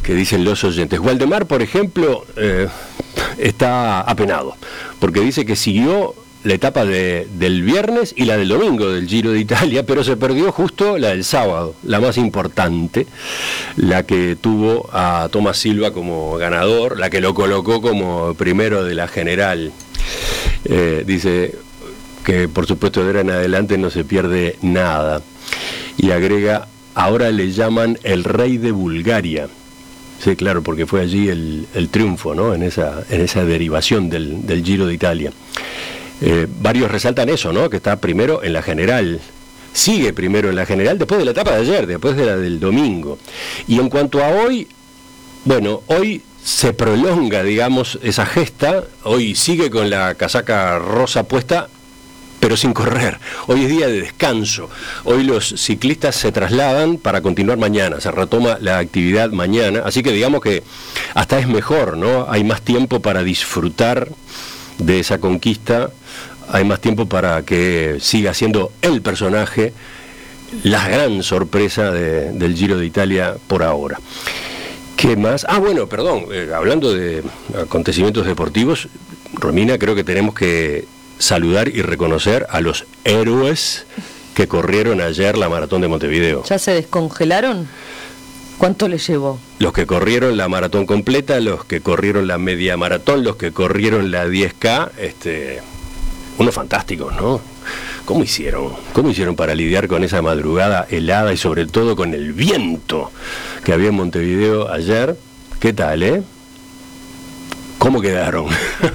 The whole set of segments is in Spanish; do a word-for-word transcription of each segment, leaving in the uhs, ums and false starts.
que dicen los oyentes. Waldemar, por ejemplo, eh, está apenado, porque dice que siguió la etapa de, del viernes y la del domingo del Giro de Italia, pero se perdió justo la del sábado, la más importante, la que tuvo a Tomás Silva como ganador, la que lo colocó como primero de la general. Eh, dice que por supuesto de ahora en adelante no se pierde nada, y agrega: ahora le llaman el rey de Bulgaria. Sí, claro, porque fue allí el, el triunfo, ¿no? En esa, en esa derivación del, del Giro de Italia. Eh, varios resaltan eso, ¿no? Que está primero en la general, sigue primero en la general después de la etapa de ayer, después de la del domingo. Y en cuanto a hoy, bueno, hoy se prolonga, digamos, esa gesta. Hoy sigue con la casaca rosa puesta, pero sin correr. Hoy es día de descanso. Hoy los ciclistas se trasladan para continuar mañana, se retoma la actividad mañana, así que digamos que hasta es mejor, ¿no? Hay más tiempo para disfrutar de esa conquista, hay más tiempo para que siga siendo el personaje la gran sorpresa de, del Giro de Italia por ahora. ¿Qué más? Ah, bueno, perdón, eh, hablando de acontecimientos deportivos, Romina, creo que tenemos que saludar y reconocer a los héroes que corrieron ayer la Maratón de Montevideo. ¿Ya se descongelaron? ¿Cuánto les llevó? Los que corrieron la maratón completa, los que corrieron la media maratón, los que corrieron la diez K, este, unos fantásticos, ¿no? ¿Cómo hicieron? ¿Cómo hicieron para lidiar con esa madrugada helada y sobre todo con el viento que había en Montevideo ayer? ¿Qué tal, eh? ¿Cómo quedaron?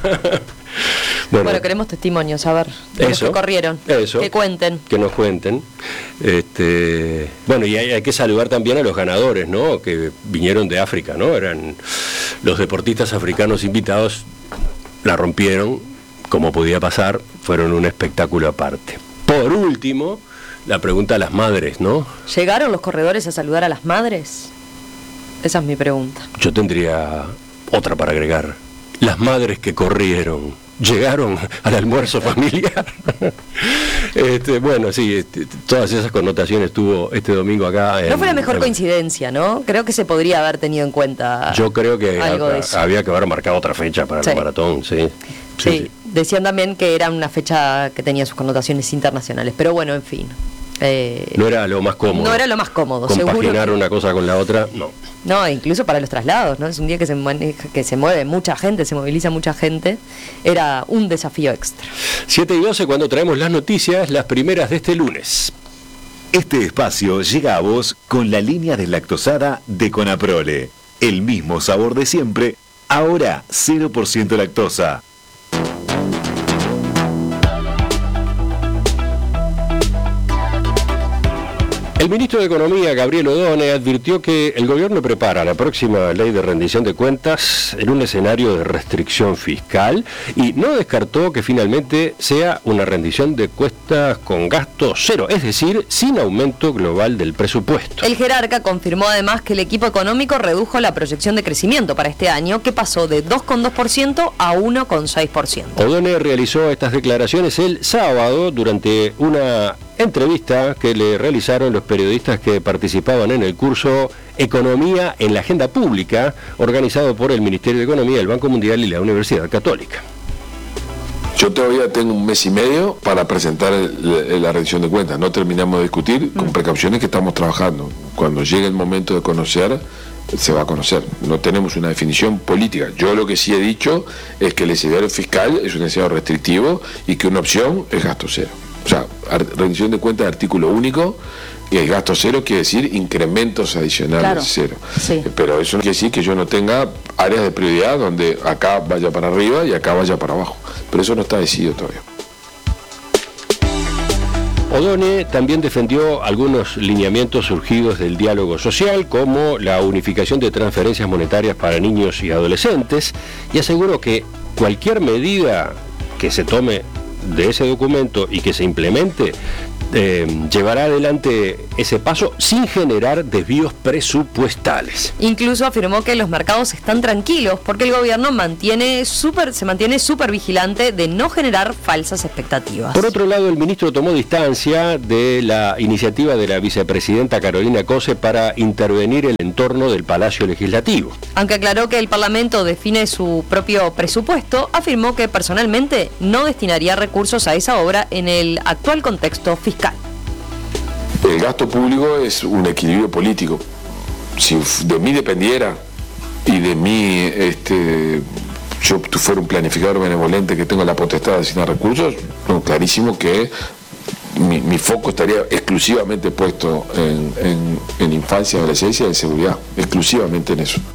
Bueno, bueno, queremos testimonios, a ver, de eso, los que corrieron, eso, que cuenten. Que nos cuenten. Este, bueno, y hay, hay que saludar también a los ganadores, ¿no? Que vinieron de África, ¿no? Eran los deportistas africanos invitados, la rompieron, como podía pasar, fueron un espectáculo aparte. Por último, la pregunta a las madres, ¿no? ¿Llegaron los corredores a saludar a las madres? Esa es mi pregunta. Yo tendría otra para agregar. Las madres que corrieron, ¿llegaron al almuerzo familiar? este, bueno, sí, este, todas esas connotaciones tuvo este domingo acá. En, no fue la mejor en, coincidencia, ¿no? Creo que se podría haber tenido en cuenta. Yo creo que algo a, de eso. había que haber marcado otra fecha para sí. la maratón, sí. Sí, sí. sí. Decían también que era una fecha que tenía sus connotaciones internacionales, pero bueno, en fin. Eh, no era lo más cómodo. No era lo más cómodo, Compaginar seguro que... una cosa con la otra, no. No, incluso para los traslados, ¿no? Es un día que se maneja, que se mueve mucha gente, se moviliza mucha gente. Era un desafío extra. siete y doce cuando traemos las noticias, las primeras de este lunes. Este espacio llega a vos con la línea deslactosada de Conaprole. El mismo sabor de siempre, ahora cero por ciento lactosa. El ministro de Economía, Gabriel Odone, advirtió que el gobierno prepara la próxima ley de rendición de cuentas en un escenario de restricción fiscal y no descartó que finalmente sea una rendición de cuentas con gasto cero, es decir, sin aumento global del presupuesto. El jerarca confirmó además que el equipo económico redujo la proyección de crecimiento para este año, que pasó de dos coma dos por ciento a uno coma seis por ciento. Odone realizó estas declaraciones el sábado durante una entrevista que le realizaron los periodistas que participaban en el curso Economía en la Agenda Pública, organizado por el Ministerio de Economía, el Banco Mundial y la Universidad Católica. Yo todavía tengo un mes y medio para presentar el, la rendición de cuentas. No terminamos de discutir, con precauciones que estamos trabajando. Cuando llegue el momento de conocer, se va a conocer. No tenemos una definición política. Yo lo que sí he dicho es que el escenario fiscal es un escenario restrictivo y que una opción es gasto cero. O sea, rendición de cuentas de artículo único, y el gasto cero quiere decir incrementos adicionales, claro, cero. Sí. Pero eso no quiere decir que yo no tenga áreas de prioridad donde acá vaya para arriba y acá vaya para abajo. Pero eso no está decidido todavía. Odone también defendió algunos lineamientos surgidos del diálogo social, como la unificación de transferencias monetarias para niños y adolescentes, y aseguró que cualquier medida que se tome de ese documento y que se implemente eh, llevará adelante ese paso sin generar desvíos presupuestales. Incluso afirmó que los mercados están tranquilos porque el gobierno mantiene super, se mantiene súper vigilante de no generar falsas expectativas. Por otro lado, el ministro tomó distancia de la iniciativa de la vicepresidenta Carolina Cose para intervenir el entorno del Palacio Legislativo. Aunque aclaró que el Parlamento define su propio presupuesto, afirmó que personalmente no destinaría recursos a esa obra en el actual contexto fiscal. El gasto público es un equilibrio político. Si de mí dependiera y de mí este, yo fuera un planificador benevolente que tengo la potestad de asignar recursos, no, clarísimo que mi, mi foco estaría exclusivamente puesto en, en, en infancia, adolescencia y en seguridad, exclusivamente en eso.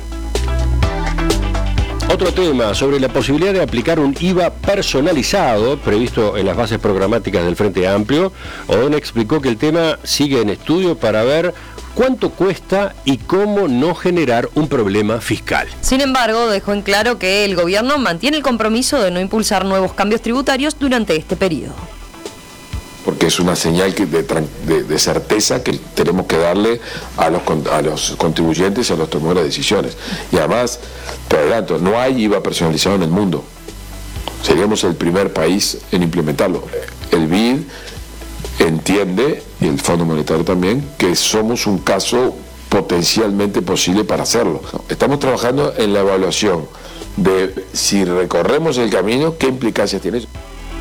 Otro tema, sobre la posibilidad de aplicar un I V A personalizado previsto en las bases programáticas del Frente Amplio. Odón explicó que el tema sigue en estudio para ver cuánto cuesta y cómo no generar un problema fiscal. Sin embargo, dejó en claro que el gobierno mantiene el compromiso de no impulsar nuevos cambios tributarios durante este periodo. Porque es una señal que de, de, de certeza que tenemos que darle a los, a los contribuyentes y a los tomadores de decisiones. Y además, te adelanto, no hay I V A personalizado en el mundo. Seríamos el primer país en implementarlo. El B I D entiende, y el Fondo Monetario también, que somos un caso potencialmente posible para hacerlo. Estamos trabajando en la evaluación de si recorremos el camino, qué implicancias tiene eso.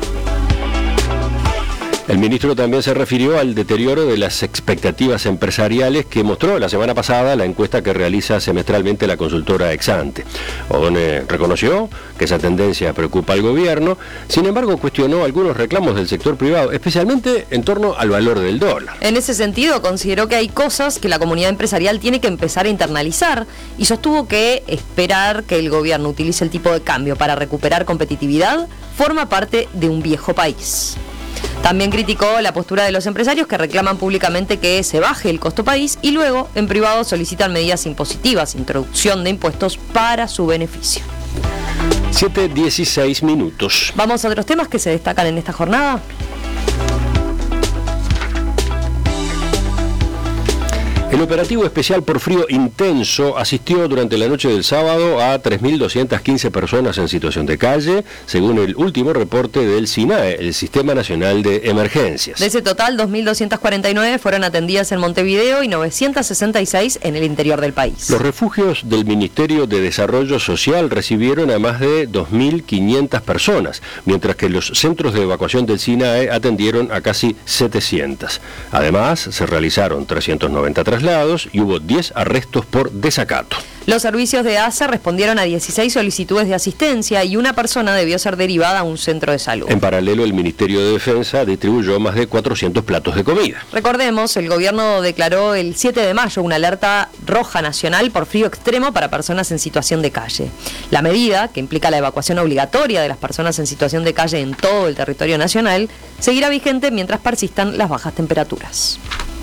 El ministro también se refirió al deterioro de las expectativas empresariales que mostró la semana pasada la encuesta que realiza semestralmente la consultora Exante. Odone reconoció que esa tendencia preocupa al gobierno, sin embargo cuestionó algunos reclamos del sector privado, especialmente en torno al valor del dólar. En ese sentido, consideró que hay cosas que la comunidad empresarial tiene que empezar a internalizar y sostuvo que esperar que el gobierno utilice el tipo de cambio para recuperar competitividad forma parte de un viejo país. También criticó la postura de los empresarios que reclaman públicamente que se baje el costo país y luego en privado solicitan medidas impositivas, introducción de impuestos para su beneficio. siete dieciséis minutos. Vamos a otros temas que se destacan en esta jornada. El operativo especial por frío intenso asistió durante la noche del sábado a tres mil doscientas quince personas en situación de calle, según el último reporte del SINAE, el Sistema Nacional de Emergencias. De ese total, dos mil doscientas cuarenta y nueve fueron atendidas en Montevideo y novecientas sesenta y seis en el interior del país. Los refugios del Ministerio de Desarrollo Social recibieron a más de dos mil quinientas personas, mientras que los centros de evacuación del SINAE atendieron a casi setecientas. Además, se realizaron trescientos noventa traslados y hubo diez arrestos por desacato. Los servicios de A S A respondieron a dieciséis solicitudes de asistencia y una persona debió ser derivada a un centro de salud. En paralelo, el Ministerio de Defensa distribuyó más de cuatrocientos platos de comida. Recordemos, el gobierno declaró el siete de mayo una alerta roja nacional por frío extremo para personas en situación de calle. La medida, que implica la evacuación obligatoria de las personas en situación de calle en todo el territorio nacional, seguirá vigente mientras persistan las bajas temperaturas.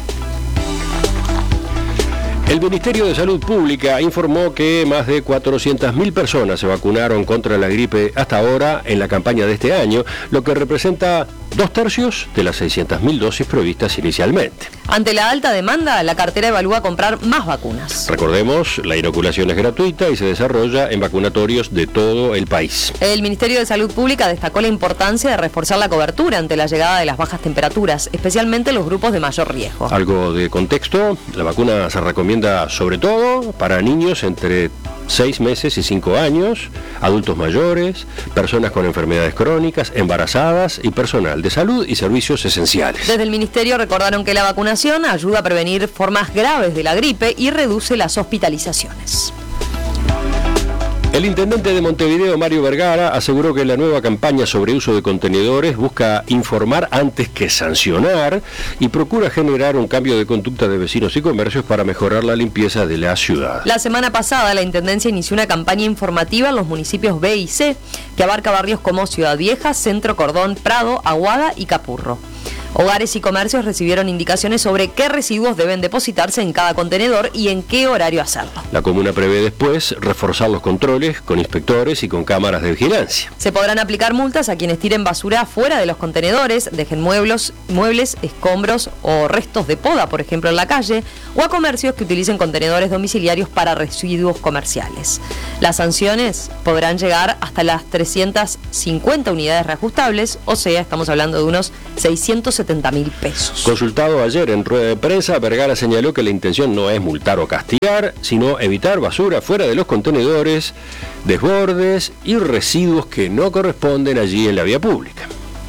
El Ministerio de Salud Pública informó que más de cuatrocientas mil personas se vacunaron contra la gripe hasta ahora en la campaña de este año, lo que representa dos tercios de las seiscientas mil dosis previstas inicialmente. Ante la alta demanda, la cartera evalúa comprar más vacunas. Recordemos, la inoculación es gratuita y se desarrolla en vacunatorios de todo el país. El Ministerio de Salud Pública destacó la importancia de reforzar la cobertura ante la llegada de las bajas temperaturas, especialmente en los grupos de mayor riesgo. Algo de contexto, la vacuna se recomienda sobre todo para niños entre seis meses y cinco años, adultos mayores, personas con enfermedades crónicas, embarazadas y personal de salud y servicios esenciales. Desde el Ministerio recordaron que la vacunación ayuda a prevenir formas graves de la gripe y reduce las hospitalizaciones. El intendente de Montevideo, Mario Vergara, aseguró que la nueva campaña sobre uso de contenedores busca informar antes que sancionar y procura generar un cambio de conducta de vecinos y comercios para mejorar la limpieza de la ciudad. La semana pasada, la Intendencia inició una campaña informativa en los municipios B y C, que abarca barrios como Ciudad Vieja, Centro, Cordón, Prado, Aguada y Capurro. Hogares y comercios recibieron indicaciones sobre qué residuos deben depositarse en cada contenedor y en qué horario hacerlo. La comuna prevé después reforzar los controles con inspectores y con cámaras de vigilancia. Se podrán aplicar multas a quienes tiren basura fuera de los contenedores, dejen muebles, muebles, escombros o restos de poda, por ejemplo, en la calle, o a comercios que utilicen contenedores domiciliarios para residuos comerciales. Las sanciones podrán llegar hasta las trescientas cincuenta unidades reajustables, o sea, estamos hablando de unos seiscientos setenta mil pesos. Consultado ayer en rueda de prensa, Vergara señaló que la intención no es multar o castigar, sino evitar basura fuera de los contenedores, desbordes y residuos que no corresponden allí en la vía pública.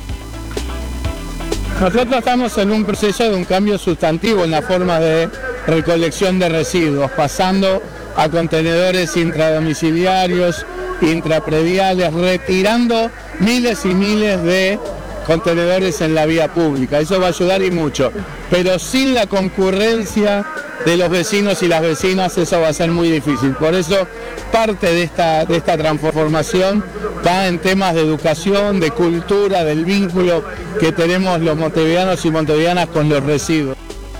Nosotros estamos en un proceso de un cambio sustantivo en la forma de recolección de residuos, pasando a contenedores intradomiciliarios, intraprediales, retirando miles y miles de contenedores en la vía pública. Eso va a ayudar y mucho, pero sin la concurrencia de los vecinos y las vecinas eso va a ser muy difícil. Por eso parte de esta, de esta transformación va en temas de educación, de cultura, del vínculo que tenemos los montevideanos y montevideanas con los residuos.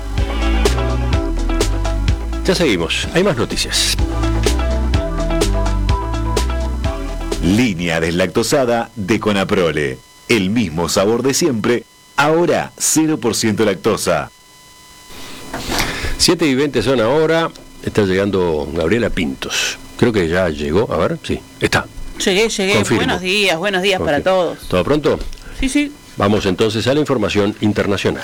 Ya seguimos, hay más noticias. Línea deslactosada de Conaprole. El mismo sabor de siempre, ahora cero por ciento lactosa. siete y veinte son ahora, está llegando Gabriela Pintos. Creo que ya llegó, a ver, sí, está. Llegué, llegué. Confirmo. Buenos días, buenos días Confirmo. para todos. ¿Todo pronto? Sí, sí. Vamos entonces a la información internacional.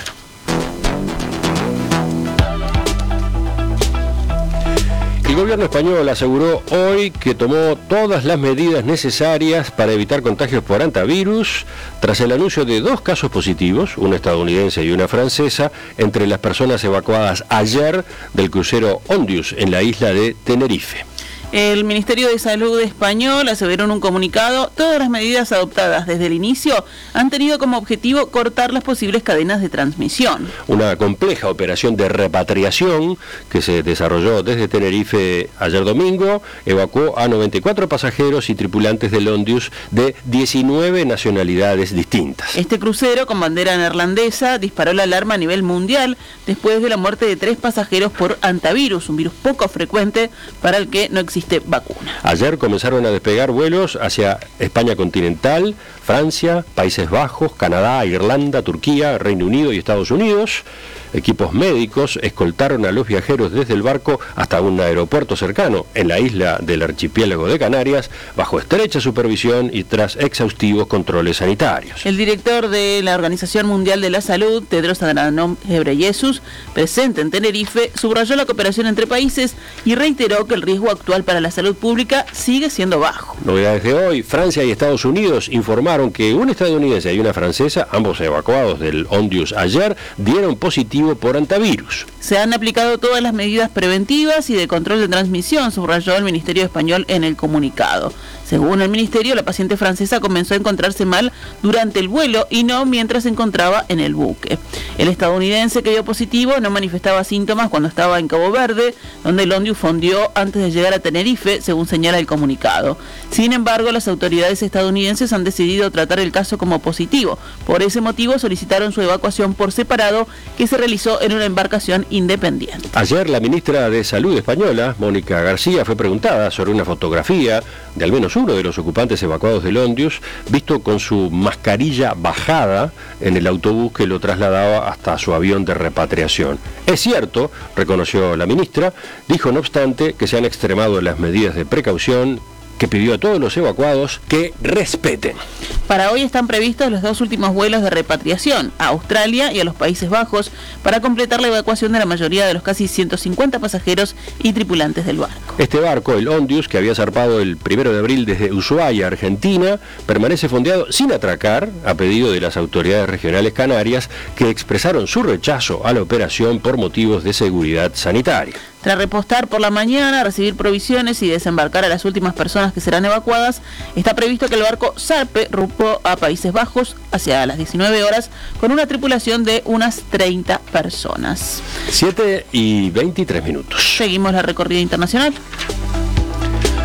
El gobierno español aseguró hoy que tomó todas las medidas necesarias para evitar contagios por hantavirus tras el anuncio de dos casos positivos, una estadounidense y una francesa, entre las personas evacuadas ayer del crucero Ondius en la isla de Tenerife. El Ministerio de Salud español aseveró en un comunicado: todas las medidas adoptadas desde el inicio han tenido como objetivo cortar las posibles cadenas de transmisión. Una compleja operación de repatriación que se desarrolló desde Tenerife ayer domingo evacuó a noventa y cuatro pasajeros y tripulantes del Ondius de diecinueve nacionalidades distintas. Este crucero con bandera neerlandesa disparó la alarma a nivel mundial después de la muerte de tres pasajeros por hantavirus, un virus poco frecuente para el que no existe existe vacuna. Ayer comenzaron a despegar vuelos hacia España continental, Francia, Países Bajos, Canadá, Irlanda, Turquía, Reino Unido y Estados Unidos. Equipos médicos escoltaron a los viajeros desde el barco hasta un aeropuerto cercano en la isla del archipiélago de Canarias, bajo estrecha supervisión y tras exhaustivos controles sanitarios. El director de la Organización Mundial de la Salud, Tedros Adhanom Ghebreyesus, presente en Tenerife, subrayó la cooperación entre países y reiteró que el riesgo actual para la salud pública sigue siendo bajo. Novedades de hoy: Francia y Estados Unidos informaron que un estadounidense y una francesa, ambos evacuados del Ondius ayer, dieron positivo por hantavirus. Se han aplicado todas las medidas preventivas y de control de transmisión, subrayó el Ministerio Español en el comunicado. Según el Ministerio, la paciente francesa comenzó a encontrarse mal durante el vuelo y no mientras se encontraba en el buque. El estadounidense que dio positivo no manifestaba síntomas cuando estaba en Cabo Verde, donde el Ondius fondió antes de llegar a Tenerife, según señala el comunicado. Sin embargo, las autoridades estadounidenses han decidido tratar el caso como positivo. Por ese motivo solicitaron su evacuación por separado, que se realizó en una embarcación independiente. Ayer la ministra de Salud española, Mónica García, fue preguntada sobre una fotografía de al menos uno de los ocupantes evacuados del Ondius, visto con su mascarilla bajada en el autobús que lo trasladaba hasta su avión de repatriación. Es cierto, reconoció la ministra, dijo no obstante que se han extremado las medidas de precaución, que pidió a todos los evacuados que respeten. Para hoy están previstos los dos últimos vuelos de repatriación, a Australia y a los Países Bajos, para completar la evacuación de la mayoría de los casi ciento cincuenta pasajeros y tripulantes del barco. Este barco, el Ondius, que había zarpado el primero de abril desde Ushuaia, Argentina, permanece fondeado sin atracar, a pedido de las autoridades regionales canarias, que expresaron su rechazo a la operación por motivos de seguridad sanitaria. Tras repostar por la mañana, recibir provisiones y desembarcar a las últimas personas que serán evacuadas, está previsto que el barco zarpe rumbo a Países Bajos hacia las diecinueve horas con una tripulación de unas treinta personas. siete y veintitrés minutos. Seguimos la recorrida internacional.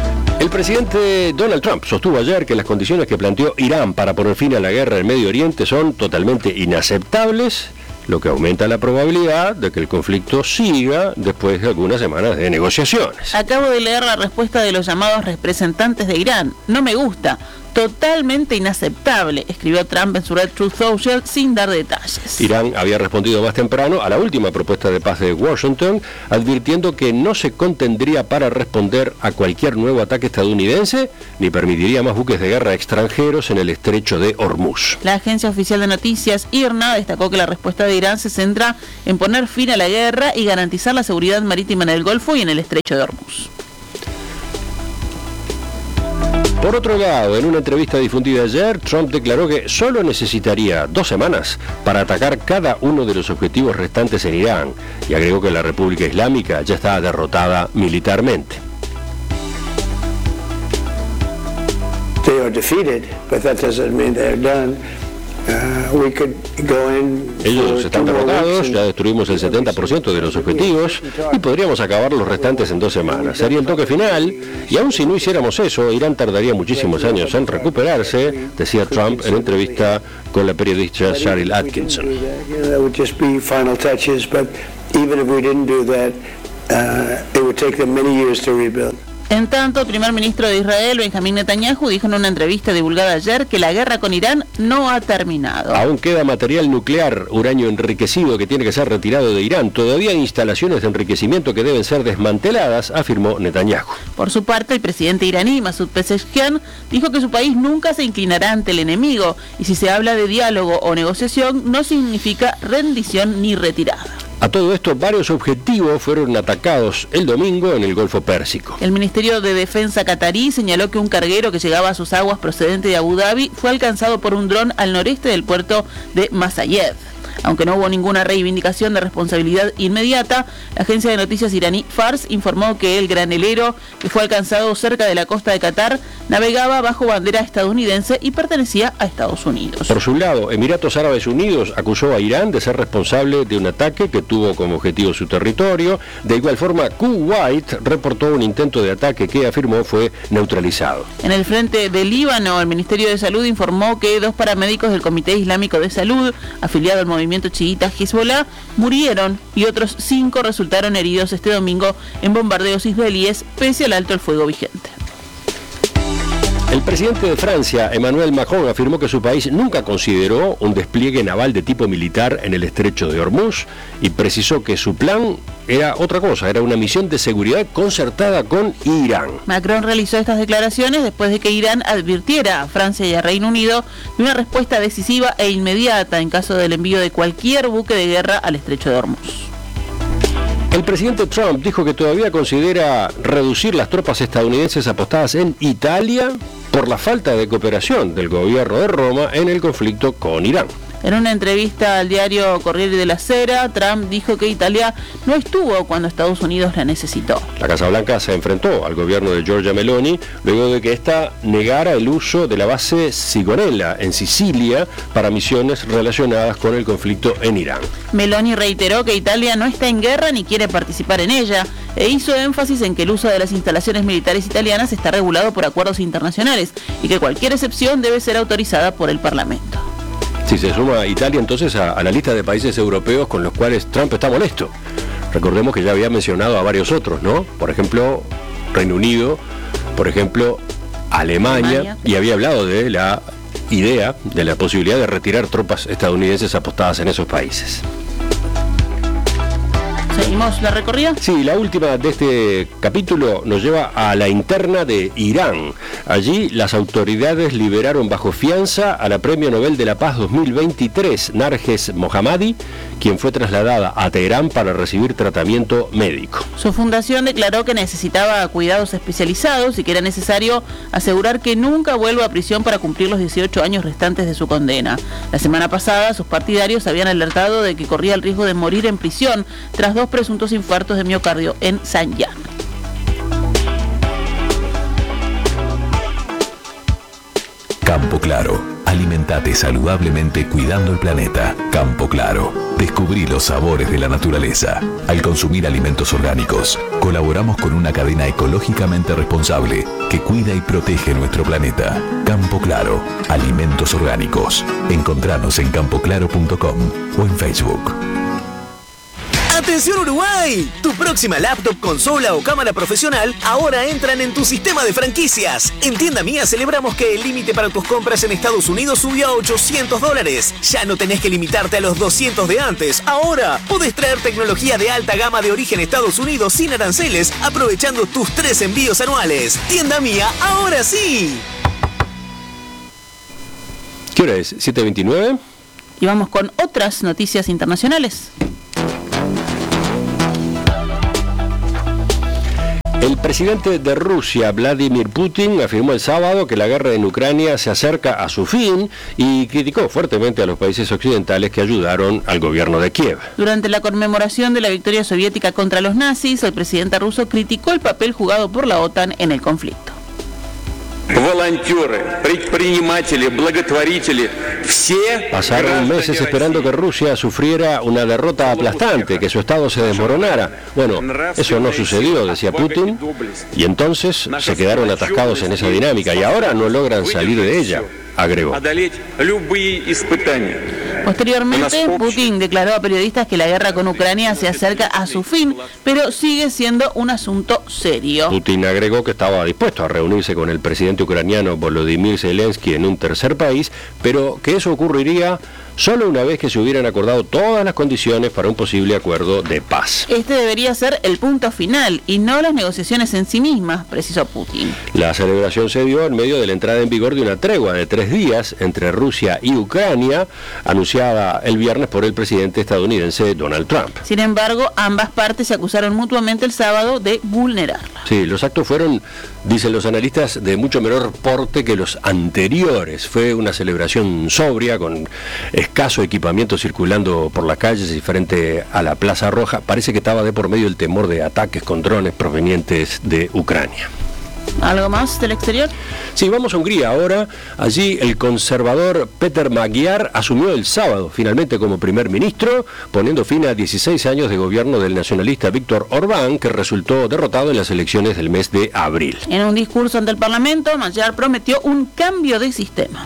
El presidente Donald Trump sostuvo ayer que las condiciones que planteó Irán para poner fin a la guerra en Medio Oriente son totalmente inaceptables, lo que aumenta la probabilidad de que el conflicto siga después de algunas semanas de negociaciones. Acabo de leer la respuesta de los llamados representantes de Irán. No me gusta. Totalmente inaceptable, escribió Trump en su red Truth Social sin dar detalles. Irán había respondido más temprano a la última propuesta de paz de Washington, advirtiendo que no se contendría para responder a cualquier nuevo ataque estadounidense, ni permitiría más buques de guerra extranjeros en el estrecho de Hormuz. La agencia oficial de noticias I R N A destacó que la respuesta de Irán se centra en poner fin a la guerra y garantizar la seguridad marítima en el Golfo y en el estrecho de Hormuz. Por otro lado, en una entrevista difundida ayer, Trump declaró que solo necesitaría dos semanas para atacar cada uno de los objetivos restantes en Irán y agregó que la República Islámica ya está derrotada militarmente. They are defeated, but that doesn't mean they're done. Uh, we could go in Ellos están derrotados, ya destruimos el setenta por ciento de los objetivos y podríamos acabar los restantes en dos semanas. Sería el toque final y aun si no hiciéramos eso, Irán tardaría muchísimos años en recuperarse, decía Trump en entrevista con la periodista Sharyl Atkinson. En tanto, el primer ministro de Israel, Benjamín Netanyahu, dijo en una entrevista divulgada ayer que la guerra con Irán no ha terminado. Aún queda material nuclear, uranio enriquecido, que tiene que ser retirado de Irán. Todavía hay instalaciones de enriquecimiento que deben ser desmanteladas, afirmó Netanyahu. Por su parte, el presidente iraní, Masoud Pezeshkian, dijo que su país nunca se inclinará ante el enemigo y si se habla de diálogo o negociación, no significa rendición ni retirada. A todo esto, varios objetivos fueron atacados el domingo en el Golfo Pérsico. El Ministerio de Defensa catarí señaló que un carguero que llegaba a sus aguas procedente de Abu Dhabi fue alcanzado por un dron al noreste del puerto de Masayed. Aunque no hubo ninguna reivindicación de responsabilidad inmediata, la agencia de noticias iraní Fars informó que el granelero, que fue alcanzado cerca de la costa de Qatar, navegaba bajo bandera estadounidense y pertenecía a Estados Unidos. Por su lado, Emiratos Árabes Unidos acusó a Irán de ser responsable de un ataque que tuvo como objetivo su territorio. De igual forma, Kuwait reportó un intento de ataque que afirmó fue neutralizado. En el frente de Líbano, el Ministerio de Salud informó que dos paramédicos del Comité Islámico de Salud, afiliado al movimiento chiita Hezbollah, murieron y otros cinco resultaron heridos este domingo en bombardeos israelíes pese al alto el fuego vigente. El presidente de Francia, Emmanuel Macron, afirmó que su país nunca consideró un despliegue naval de tipo militar en el estrecho de Hormuz y precisó que su plan era otra cosa, era una misión de seguridad concertada con Irán. Macron realizó estas declaraciones después de que Irán advirtiera a Francia y a Reino Unido de una respuesta decisiva e inmediata en caso del envío de cualquier buque de guerra al estrecho de Hormuz. El presidente Trump dijo que todavía considera reducir las tropas estadounidenses apostadas en Italia por la falta de cooperación del gobierno de Roma en el conflicto con Irán. En una entrevista al diario Corriere della Sera, Trump dijo que Italia no estuvo cuando Estados Unidos la necesitó. La Casa Blanca se enfrentó al gobierno de Giorgia Meloni luego de que ésta negara el uso de la base Sigonella en Sicilia para misiones relacionadas con el conflicto en Irán. Meloni reiteró que Italia no está en guerra ni quiere participar en ella e hizo énfasis en que el uso de las instalaciones militares italianas está regulado por acuerdos internacionales y que cualquier excepción debe ser autorizada por el Parlamento. Si se suma Italia entonces a, a la lista de países europeos con los cuales Trump está molesto. Recordemos que ya había mencionado a varios otros, ¿no? Por ejemplo, Reino Unido, por ejemplo, Alemania, Alemania, y había hablado de la idea, de la posibilidad de retirar tropas estadounidenses apostadas en esos países. ¿Seguimos la recorrida? Sí, la última de este capítulo nos lleva a la interna de Irán. Allí las autoridades liberaron bajo fianza a la Premio Nobel de la Paz dos mil veintitrés, Narges Mohammadi, quien fue trasladada a Teherán para recibir tratamiento médico. Su fundación declaró que necesitaba cuidados especializados y que era necesario asegurar que nunca vuelva a prisión para cumplir los dieciocho años restantes de su condena. La semana pasada, sus partidarios habían alertado de que corría el riesgo de morir en prisión tras dos presuntos infartos de miocardio en Sanyang. Campo Claro, Alimentate saludablemente cuidando el planeta. Campo Claro. Descubrí los sabores de la naturaleza. Al consumir alimentos orgánicos, colaboramos con una cadena ecológicamente responsable que cuida y protege nuestro planeta. Campo Claro. Alimentos orgánicos. Encontranos en campo claro punto com o en Facebook. ¡Atención Uruguay! Tu próxima laptop, consola o cámara profesional ahora entran en tu sistema de franquicias. En Tienda Mía celebramos que el límite para tus compras en Estados Unidos subió a ochocientos dólares. Ya no tenés que limitarte a los doscientos de antes. Ahora podés traer tecnología de alta gama de origen Estados Unidos sin aranceles, aprovechando tus tres envíos anuales. Tienda Mía, ahora sí. ¿Qué hora es? ¿siete veintinueve? Y vamos con otras noticias internacionales. El presidente de Rusia, Vladimir Putin, afirmó el sábado que la guerra en Ucrania se acerca a su fin y criticó fuertemente a los países occidentales que ayudaron al gobierno de Kiev. Durante la conmemoración de la victoria soviética contra los nazis, el presidente ruso criticó el papel jugado por la OTAN en el conflicto. Pasaron meses esperando que Rusia sufriera una derrota aplastante, que su Estado se desmoronara. Bueno, eso no sucedió, decía Putin, y entonces se quedaron atascados en esa dinámica y ahora no logran salir de ella, agregó. Posteriormente, Putin declaró a periodistas que la guerra con Ucrania se acerca a su fin, pero sigue siendo un asunto serio. Putin agregó que estaba dispuesto a reunirse con el presidente ucraniano Volodymyr Zelensky en un tercer país, pero que eso ocurriría solo una vez que se hubieran acordado todas las condiciones para un posible acuerdo de paz. Este debería ser el punto final y no las negociaciones en sí mismas, precisó Putin. La celebración se dio en medio de la entrada en vigor de una tregua de tres días entre Rusia y Ucrania, anunciada el viernes por el presidente estadounidense Donald Trump. Sin embargo, ambas partes se acusaron mutuamente el sábado de vulnerarla. Sí, los actos fueron, dicen los analistas, de mucho menor porte que los anteriores. Fue una celebración sobria, con escaso equipamiento circulando por las calles y frente a la Plaza Roja. Parece que estaba de por medio el temor de ataques con drones provenientes de Ucrania. ¿Algo más del exterior? Sí, vamos a Hungría ahora. Allí el conservador Peter Magyar asumió el sábado finalmente como primer ministro, poniendo fin a dieciséis años de gobierno del nacionalista Viktor Orbán, que resultó derrotado en las elecciones del mes de abril. En un discurso ante el Parlamento, Magyar prometió un cambio de sistema.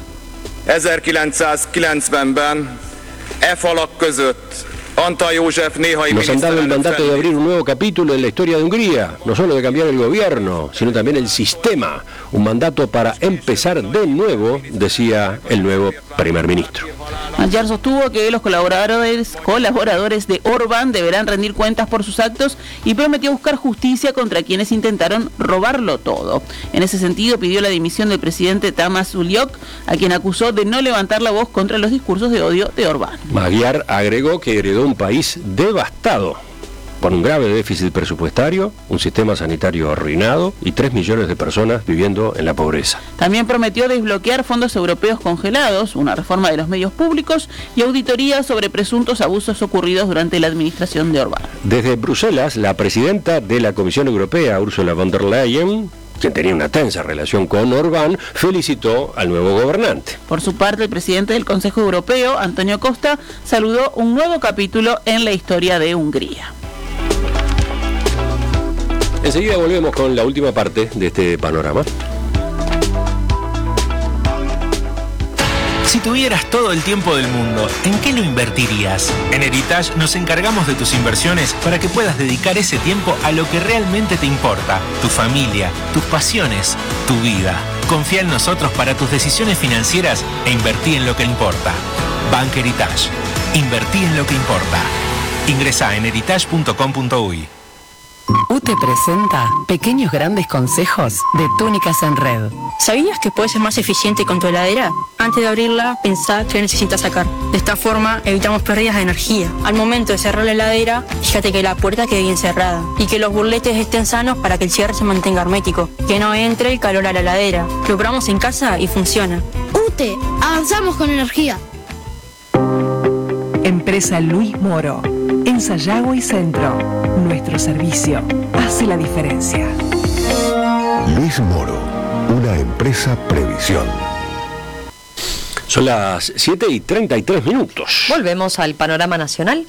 ezerkilencszázkilencvenben e falak között Antal József néhai Nos han dado el mandato de abrir un nuevo capítulo en la historia de Hungría, no solo de cambiar el gobierno, sino también el sistema. Un mandato para empezar de nuevo, decía el nuevo primer ministro. Magyar sostuvo que los colaboradores, colaboradores de Orbán deberán rendir cuentas por sus actos y prometió buscar justicia contra quienes intentaron robarlo todo. En ese sentido, pidió la dimisión del presidente Tamás Uliok, a quien acusó de no levantar la voz contra los discursos de odio de Orbán. Magyar agregó que heredó un país devastado, con un grave déficit presupuestario, un sistema sanitario arruinado y tres millones de personas viviendo en la pobreza. También prometió desbloquear fondos europeos congelados, una reforma de los medios públicos y auditoría sobre presuntos abusos ocurridos durante la administración de Orbán. Desde Bruselas, la presidenta de la Comisión Europea, Ursula von der Leyen, quien tenía una tensa relación con Orbán, felicitó al nuevo gobernante. Por su parte, el presidente del Consejo Europeo, Antonio Costa, saludó un nuevo capítulo en la historia de Hungría. Enseguida volvemos con la última parte de este panorama. Si tuvieras todo el tiempo del mundo, ¿en qué lo invertirías? En Heritage nos encargamos de tus inversiones para que puedas dedicar ese tiempo a lo que realmente te importa, tu familia, tus pasiones, tu vida. Confía en nosotros para tus decisiones financieras e invertí en lo que importa. Bank Heritage. Invertí en lo que importa. Ingresá en heritage punto com punto uy. U T E presenta pequeños grandes consejos de Túnicas en Red. ¿Sabías que puedes ser más eficiente con tu heladera? Antes de abrirla, pensá qué necesitas sacar. De esta forma, evitamos pérdidas de energía. Al momento de cerrar la heladera, fíjate que la puerta quede bien cerrada y que los burletes estén sanos para que el cierre se mantenga hermético. Que no entre el calor a la heladera. Lo probamos en casa y funciona. U T E, avanzamos con energía. Empresa Luis Moro, en Sayago y Centro. Nuestro servicio hace la diferencia. Luis Moro, una empresa Previsión. Son las siete y treinta y tres minutos. Volvemos al panorama nacional.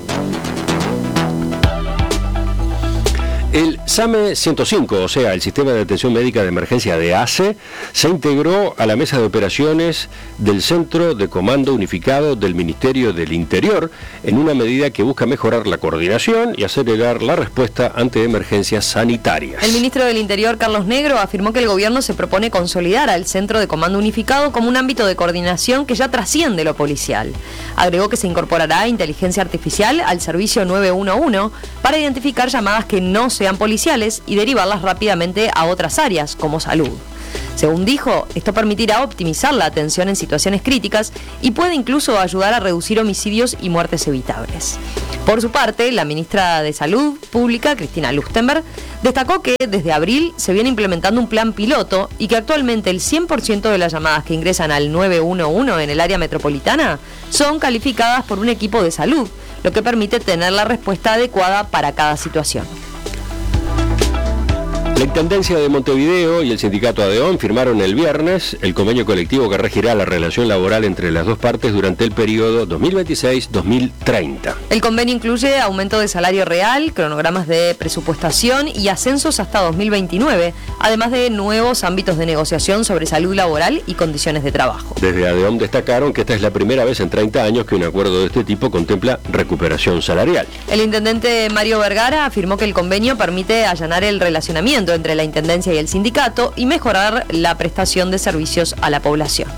El SAME ciento cinco, o sea, el Sistema de Atención Médica de Emergencia de ACE, se integró a la mesa de operaciones del Centro de Comando Unificado del Ministerio del Interior en una medida que busca mejorar la coordinación y acelerar la respuesta ante emergencias sanitarias. El ministro del Interior, Carlos Negro, afirmó que el gobierno se propone consolidar al Centro de Comando Unificado como un ámbito de coordinación que ya trasciende lo policial. Agregó que se incorporará inteligencia artificial al servicio nueve uno uno para identificar llamadas que no sean policiales y derivarlas rápidamente a otras áreas, como salud. Según dijo, esto permitirá optimizar la atención en situaciones críticas y puede incluso ayudar a reducir homicidios y muertes evitables. Por su parte, la ministra de Salud Pública, Cristina Lustenberg, destacó que desde abril se viene implementando un plan piloto y que actualmente el cien por ciento de las llamadas que ingresan al nueve uno uno en el área metropolitana son calificadas por un equipo de salud, lo que permite tener la respuesta adecuada para cada situación. La Intendencia de Montevideo y el Sindicato ADEON firmaron el viernes el convenio colectivo que regirá la relación laboral entre las dos partes durante el periodo dos mil veintiséis dos mil treinta. El convenio incluye aumento de salario real, cronogramas de presupuestación y ascensos hasta dos mil veintinueve, además de nuevos ámbitos de negociación sobre salud laboral y condiciones de trabajo. Desde ADEON destacaron que esta es la primera vez en treinta años que un acuerdo de este tipo contempla recuperación salarial. El intendente Mario Vergara afirmó que el convenio permite allanar el relacionamiento entre la Intendencia y el sindicato y mejorar la prestación de servicios a la población.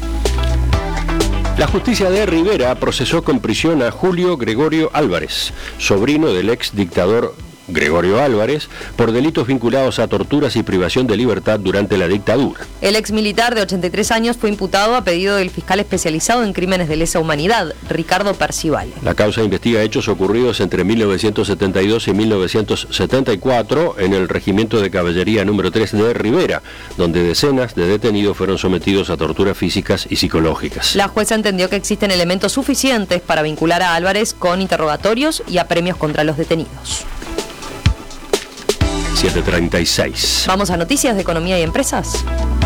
La justicia de Rivera procesó con prisión a Julio Gregorio Álvarez, sobrino del ex dictador Gregorio Álvarez, por delitos vinculados a torturas y privación de libertad durante la dictadura. El ex militar de ochenta y tres años fue imputado a pedido del fiscal especializado en crímenes de lesa humanidad, Ricardo Percivale. La causa investiga hechos ocurridos entre mil novecientos setenta y dos y mil novecientos setenta y cuatro en el Regimiento de Caballería número tres de Rivera, donde decenas de detenidos fueron sometidos a torturas físicas y psicológicas. La jueza entendió que existen elementos suficientes para vincular a Álvarez con interrogatorios y apremios contra los detenidos. siete treinta y seis. Vamos a noticias de economía y empresas.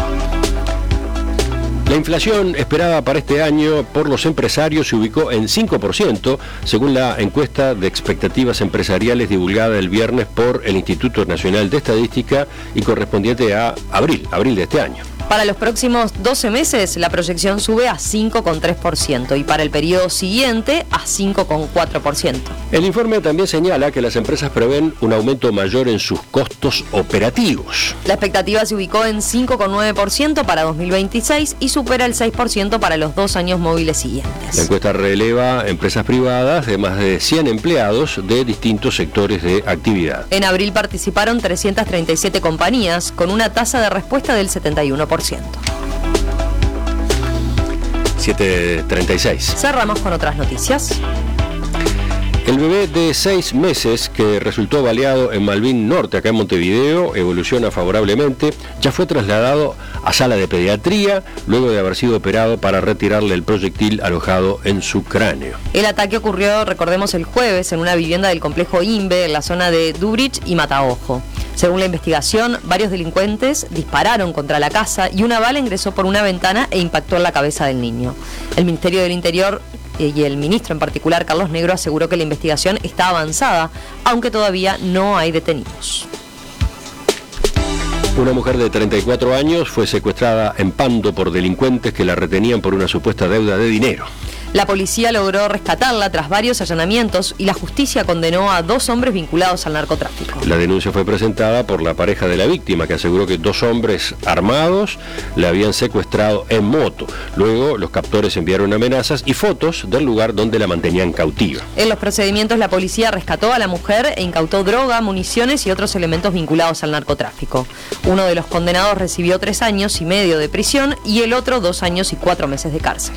La inflación esperada para este año por los empresarios se ubicó en cinco por ciento, según la encuesta de expectativas empresariales divulgada el viernes por el Instituto Nacional de Estadística y correspondiente a abril, abril de este año. Para los próximos doce meses, la proyección sube a cinco coma tres por ciento y para el periodo siguiente a cinco coma cuatro por ciento. El informe también señala que las empresas prevén un aumento mayor en sus costos operativos. La expectativa se ubicó en cinco coma nueve por ciento para dos mil veintiséis y supera el seis por ciento para los dos años móviles siguientes. La encuesta releva empresas privadas de más de cien empleados de distintos sectores de actividad. En abril participaron trescientas treinta y siete compañías con una tasa de respuesta del setenta y uno por ciento. siete treinta y seis. Cerramos con otras noticias. El bebé de seis meses que resultó baleado en Malvin Norte, acá en Montevideo, evoluciona favorablemente. Ya fue trasladado a sala de pediatría luego de haber sido operado para retirarle el proyectil alojado en su cráneo. El ataque ocurrió, recordemos, el jueves en una vivienda del complejo INVE en la zona de Dubrich y Mataojo. Según la investigación, varios delincuentes dispararon contra la casa y una bala ingresó por una ventana e impactó en la cabeza del niño. El Ministerio del Interior y el ministro en particular, Carlos Negro, aseguró que la investigación está avanzada, aunque todavía no hay detenidos. Una mujer de treinta y cuatro años fue secuestrada en Pando por delincuentes que la retenían por una supuesta deuda de dinero. La policía logró rescatarla tras varios allanamientos y la justicia condenó a dos hombres vinculados al narcotráfico. La denuncia fue presentada por la pareja de la víctima, que aseguró que dos hombres armados la habían secuestrado en moto. Luego, los captores enviaron amenazas y fotos del lugar donde la mantenían cautiva. En los procedimientos, la policía rescató a la mujer e incautó droga, municiones y otros elementos vinculados al narcotráfico. Uno de los condenados recibió tres años y medio de prisión y el otro dos años y cuatro meses de cárcel.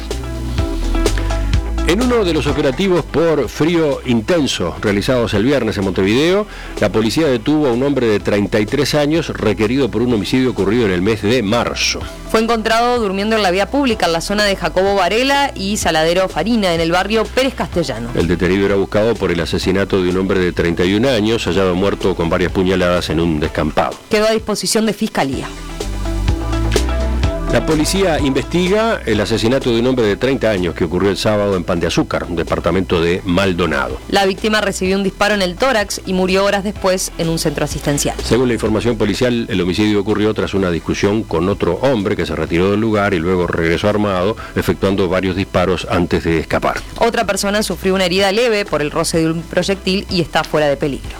En uno de los operativos por frío intenso realizados el viernes en Montevideo, la policía detuvo a un hombre de treinta y tres años requerido por un homicidio ocurrido en el mes de marzo. Fue encontrado durmiendo en la vía pública en la zona de Jacobo Varela y Saladero Farina, en el barrio Pérez Castellano. El detenido era buscado por el asesinato de un hombre de treinta y un años, hallado muerto con varias puñaladas en un descampado. Quedó a disposición de Fiscalía. La policía investiga el asesinato de un hombre de treinta años que ocurrió el sábado en Pan de Azúcar, un departamento de Maldonado. La víctima recibió un disparo en el tórax y murió horas después en un centro asistencial. Según la información policial, el homicidio ocurrió tras una discusión con otro hombre que se retiró del lugar y luego regresó armado, efectuando varios disparos antes de escapar. Otra persona sufrió una herida leve por el roce de un proyectil y está fuera de peligro.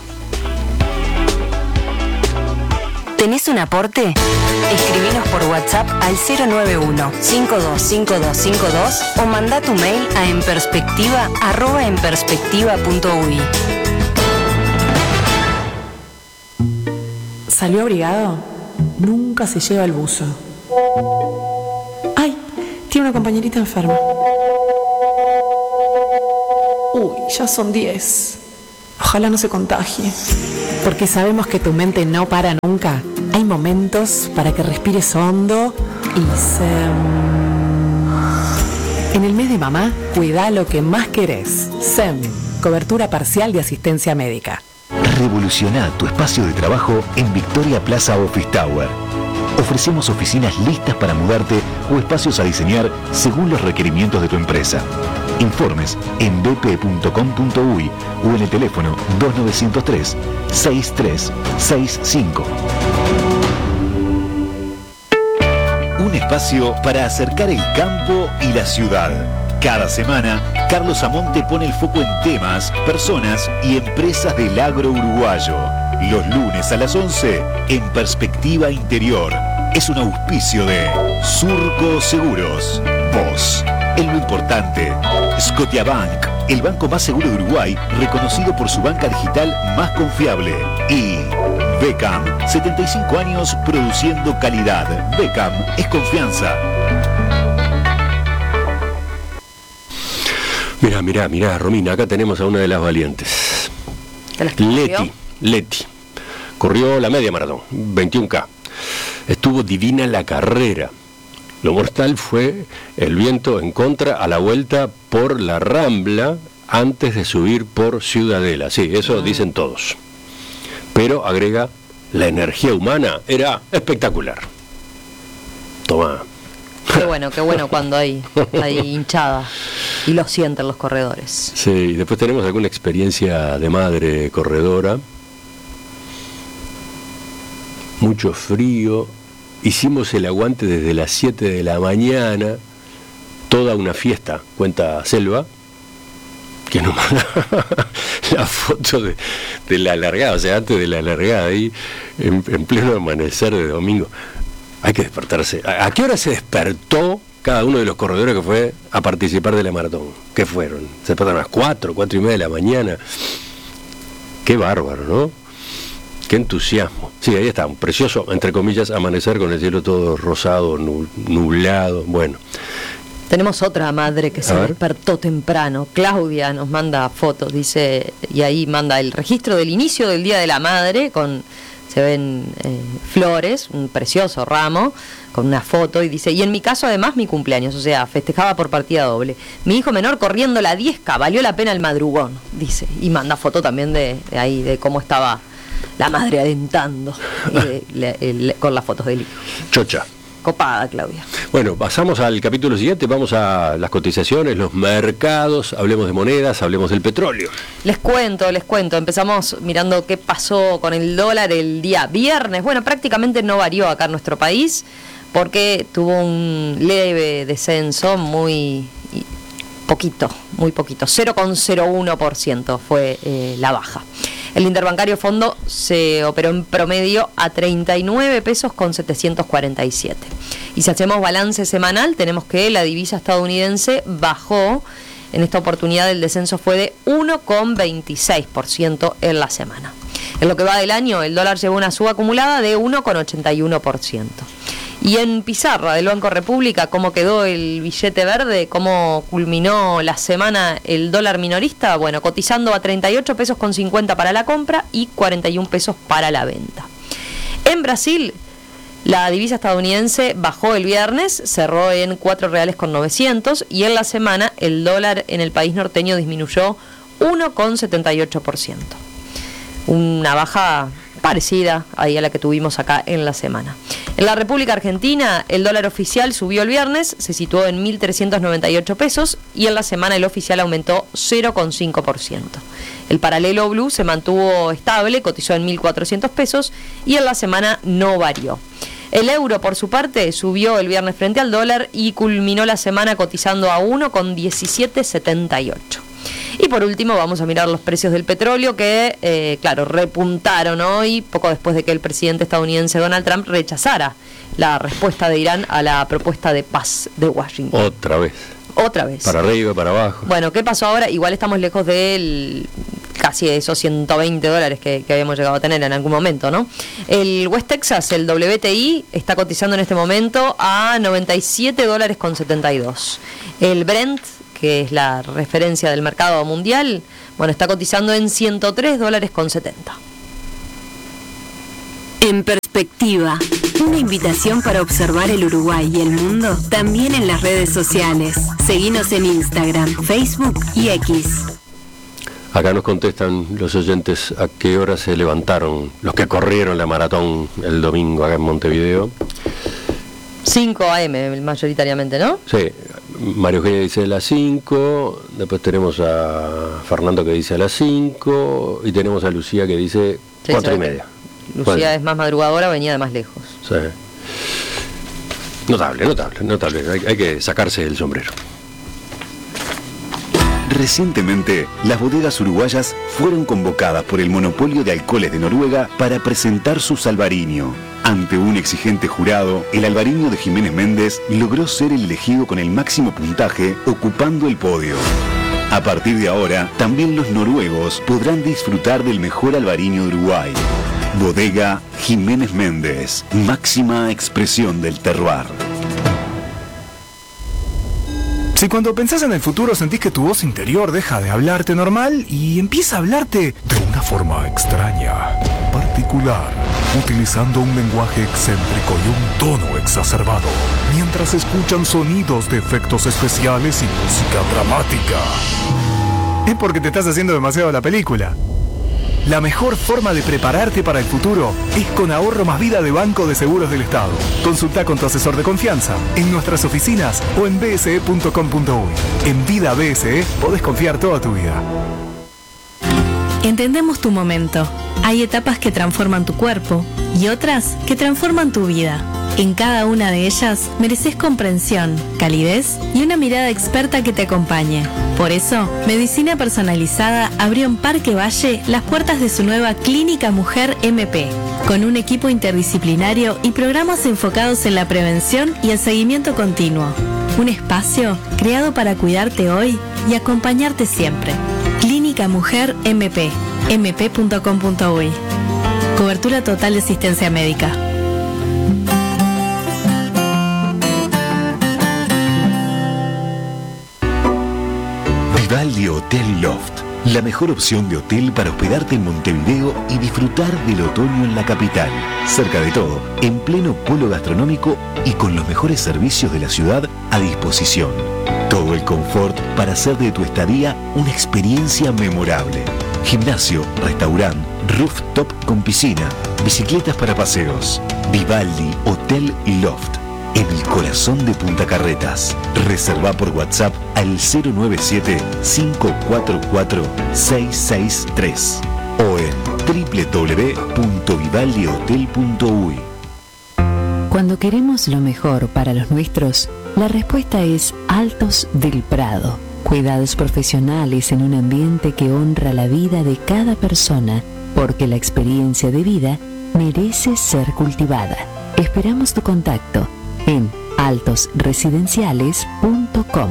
¿Tenés un aporte? Escribinos por WhatsApp al cero nueve uno, cinco dos cinco dos cinco dos o mandá tu mail a enperspectiva arroba enperspectiva punto uy. ¿Salió abrigado? Nunca se lleva el buzo. ¡Ay! Tiene una compañerita enferma. Uy, ya son diez. Ojalá no se contagie. Porque sabemos que tu mente no para nunca. Hay momentos para que respires hondo y se... En el mes de mamá, cuida lo que más querés. S E M, cobertura parcial de asistencia médica. Revoluciona tu espacio de trabajo en Victoria Plaza Office Tower. Ofrecemos oficinas listas para mudarte o espacios a diseñar según los requerimientos de tu empresa. Informes en b p punto com punto uy o en el teléfono dos nueve cero tres, seis tres seis cinco. Un espacio para acercar el campo y la ciudad. Cada semana, Carlos Amonte pone el foco en temas, personas y empresas del agro uruguayo. Los lunes a las once, en Perspectiva Interior. Es un auspicio de Surco Seguros. Vos, en lo importante. Scotiabank, el banco más seguro de Uruguay, reconocido por su banca digital más confiable. Y Beckham, setenta y cinco años produciendo calidad. Beckham es confianza. Mirá, mirá, mirá, Romina, acá tenemos a una de las valientes. Leti, Leti. Corrió la media maratón, veintiuno K. Estuvo divina la carrera. Lo mortal fue el viento en contra a la vuelta por la Rambla antes de subir por Ciudadela. Sí, eso dicen todos. Pero, agrega, la energía humana era espectacular. Toma. Qué bueno, qué bueno cuando hay, hay hinchada y lo sienten los corredores. Sí, después tenemos alguna experiencia de madre corredora. Mucho frío. Hicimos el aguante desde las siete de la mañana. Toda una fiesta, cuenta Selva, que nos manda la foto de, de la largada, o sea, antes de la largada, ahí, en, en pleno amanecer de domingo. Hay que despertarse. ¿A, ¿A qué hora se despertó cada uno de los corredores que fue a participar de la maratón? ¿Qué fueron? Se despertaron a las cuatro, cuatro y media de la mañana. Qué bárbaro, ¿no? Qué entusiasmo. Sí, ahí está, un precioso, entre comillas, amanecer con el cielo todo rosado, nublado, bueno. Tenemos otra madre que se despertó temprano. Claudia nos manda fotos, dice, y ahí manda el registro del inicio del Día de la Madre, con se ven eh, flores, un precioso ramo, con una foto, y dice, y en mi caso además mi cumpleaños, o sea, festejaba por partida doble. Mi hijo menor corriendo la diez K, valió la pena el madrugón, dice, y manda foto también de, de ahí, de cómo estaba la madre alentando, y de, le, el, con las fotos del hijo. Chocha. Copada, Claudia. Bueno, pasamos al capítulo siguiente, vamos a las cotizaciones, los mercados, hablemos de monedas, hablemos del petróleo. Les cuento, les cuento, empezamos mirando qué pasó con el dólar el día viernes. Bueno, prácticamente no varió acá en nuestro país, porque tuvo un leve descenso, muy poquito, muy poquito, cero coma cero uno por ciento fue eh, la baja. El interbancario fondo se operó en promedio a treinta y nueve pesos con setecientos cuarenta y siete. Y si hacemos balance semanal, tenemos que la divisa estadounidense bajó. En esta oportunidad el descenso fue de uno coma veintiséis por ciento en la semana. En lo que va del año, el dólar llevó una suba acumulada de uno coma ochenta y uno por ciento. Y en pizarra del Banco República, ¿cómo quedó el billete verde? ¿Cómo culminó la semana el dólar minorista? Bueno, cotizando a treinta y ocho pesos con cincuenta para la compra y cuarenta y un pesos para la venta. En Brasil, la divisa estadounidense bajó el viernes, cerró en cuatro reales con novecientos, y en la semana el dólar en el país norteño disminuyó uno coma setenta y ocho por ciento. Una baja parecida ahí a la que tuvimos acá en la semana. En la República Argentina, el dólar oficial subió el viernes, se situó en mil trescientos noventa y ocho pesos y en la semana el oficial aumentó cero coma cinco por ciento. El paralelo blue se mantuvo estable, cotizó en mil cuatrocientos pesos y en la semana no varió. El euro, por su parte, subió el viernes frente al dólar y culminó la semana cotizando a uno coma diecisiete setenta y ocho. Y por último vamos a mirar los precios del petróleo que, eh, claro, repuntaron hoy, poco después de que el presidente estadounidense Donald Trump rechazara la respuesta de Irán a la propuesta de paz de Washington. Otra vez. Otra vez. Para arriba, para abajo. Bueno, ¿qué pasó ahora? Igual estamos lejos del casi esos ciento veinte dólares que, que habíamos llegado a tener en algún momento, ¿no? El West Texas, el W T I, está cotizando en este momento a noventa y siete dólares con setenta y dos. El Brent, que es la referencia del mercado mundial, bueno, está cotizando en ciento tres dólares con setenta. En perspectiva, una invitación para observar el Uruguay y el mundo también en las redes sociales. Seguinos en Instagram, Facebook y X. Acá nos contestan los oyentes a qué hora se levantaron los que corrieron la maratón el domingo acá en Montevideo. cinco a eme mayoritariamente, ¿no? Sí, María Eugenia dice a las cinco, después tenemos a Fernando que dice a las cinco y tenemos a Lucía que dice Sí, cuatro y sí. media. Lucía Bueno, es más madrugadora, venía de más lejos. sí. Notable, notable, notable. Hay, hay que sacarse el sombrero. Recientemente, las bodegas uruguayas fueron convocadas por el monopolio de alcoholes de Noruega para presentar su Albariño. Ante un exigente jurado, el Albariño de Jiménez Méndez logró ser el elegido con el máximo puntaje, ocupando el podio. A partir de ahora, también los noruegos podrán disfrutar del mejor Albariño de Uruguay. Bodega Jiménez Méndez, máxima expresión del terroir. Si cuando pensás en el futuro sentís que tu voz interior deja de hablarte normal y empieza a hablarte de una forma extraña, particular, utilizando un lenguaje excéntrico y un tono exacerbado, mientras escuchan sonidos de efectos especiales y música dramática, es porque te estás haciendo demasiado la película. La mejor forma de prepararte para el futuro es con Ahorro Más Vida de Banco de Seguros del Estado. Consulta con tu asesor de confianza en nuestras oficinas o en b s e punto com punto u y. En Vida B S E podés confiar toda tu vida. Entendemos tu momento. Hay etapas que transforman tu cuerpo y otras que transforman tu vida. En cada una de ellas mereces comprensión, calidez y una mirada experta que te acompañe. Por eso, Medicina Personalizada abrió en Parque Valle las puertas de su nueva Clínica Mujer M P, con un equipo interdisciplinario y programas enfocados en la prevención y el seguimiento continuo. Un espacio creado para cuidarte hoy y acompañarte siempre. Clínica Mujer M P, m p punto com punto u y. Cobertura total de asistencia médica. Vivaldi Hotel Loft, la mejor opción de hotel para hospedarte en Montevideo y disfrutar del otoño en la capital. Cerca de todo, en pleno polo gastronómico y con los mejores servicios de la ciudad a disposición. Todo el confort para hacer de tu estadía una experiencia memorable. Gimnasio, restaurante, rooftop con piscina, bicicletas para paseos. Vivaldi Hotel Loft, en el corazón de Punta Carretas. Reserva por WhatsApp al cero nueve siete, cinco cuatro cuatro, seis seis tres o en doble u doble u doble u punto vivaldi hotel punto u y. Cuando queremos lo mejor para los nuestros, la respuesta es Altos del Prado. Cuidados profesionales en un ambiente que honra la vida de cada persona, porque la experiencia de vida merece ser cultivada. Esperamos tu contacto en altos residenciales punto com.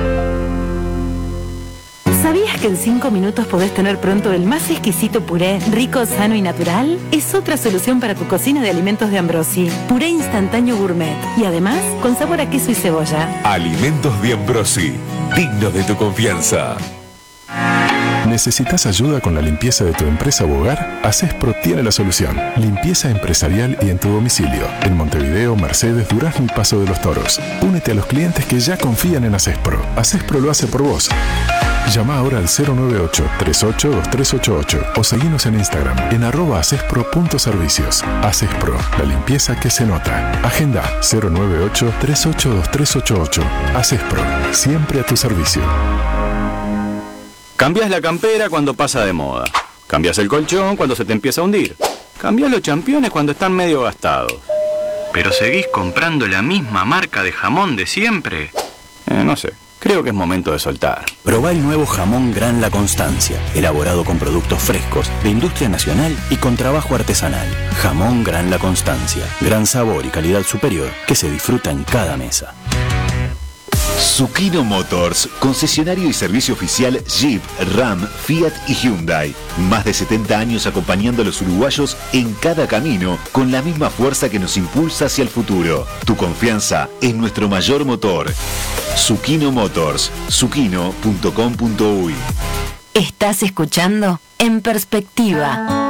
¿Sabías que en cinco minutos podés tener pronto el más exquisito puré, rico, sano y natural? Es otra solución para tu cocina de alimentos de Ambrosi. Puré instantáneo gourmet y además con sabor a queso y cebolla. Alimentos de Ambrosi, dignos de tu confianza. ¿Necesitas ayuda con la limpieza de tu empresa u hogar? Acespro tiene la solución. Limpieza empresarial y en tu domicilio. En Montevideo, Mercedes, Durazno y Paso de los Toros. Únete a los clientes que ya confían en Acespro. Acespro lo hace por vos. Llama ahora al cero nueve ocho, tres ocho dos tres ocho ocho o seguinos en Instagram en arroba acespro.servicios. Acespro, la limpieza que se nota. Agenda cero nueve ocho, tres ocho dos tres ocho ocho. Acespro, siempre a tu servicio. Cambias la campera cuando pasa de moda. Cambias el colchón cuando se te empieza a hundir. Cambias los championes cuando están medio gastados. ¿Pero seguís comprando la misma marca de jamón de siempre? Eh, no sé. Creo que es momento de soltar. Probá el nuevo jamón Gran La Constancia, elaborado con productos frescos, de industria nacional y con trabajo artesanal. Jamón Gran La Constancia, gran sabor y calidad superior que se disfruta en cada mesa. Zucchino Motors, concesionario y servicio oficial Jeep, Ram, Fiat y Hyundai. Más de setenta años acompañando a los uruguayos en cada camino, con la misma fuerza que nos impulsa hacia el futuro. Tu confianza es nuestro mayor motor. Zucchino Motors, zucchino punto com punto uy. Estás escuchando En Perspectiva.